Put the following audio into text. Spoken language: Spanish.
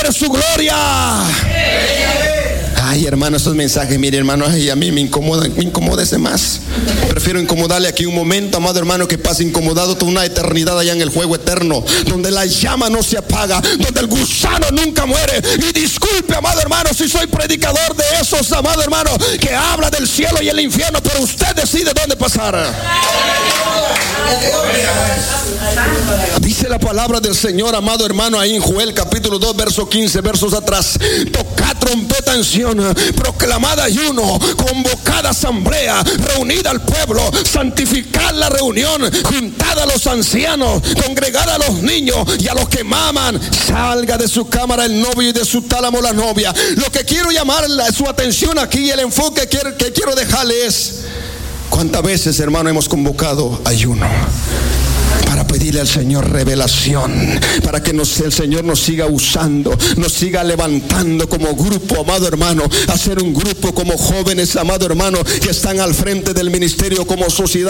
adore su gloria. Ay, hermano, esos mensajes, mire, hermano, ay, a mí me incomoda ese más. Prefiero incomodarle aquí un momento, amado hermano, que pase incomodado toda una eternidad allá en el juego eterno, donde la llama no se apaga, donde el gusano nunca muere. Y disculpe, amado hermano, si soy predicador de esos, amado hermano, que habla del cielo y el infierno, pero usted decide dónde pasar. Dice la palabra del Señor, amado hermano, ahí en Joel capítulo 2, verso 15, versos atrás: tocad trompeta en Sión, proclamad ayuno, convocad asamblea, reunid al pueblo, santificad la reunión, juntad a los ancianos, congregad a los niños y a los que maman. Salga de su cámara el novio y de su tálamo la novia. Lo que quiero llamar su atención aquí, el enfoque que quiero dejarle es: ¿cuántas veces, hermano, hemos convocado ayuno para pedirle al Señor revelación, para que el Señor nos siga usando, nos siga levantando como grupo, amado hermano, hacer un grupo como jóvenes, amado hermano, que están al frente del ministerio, como sociedad?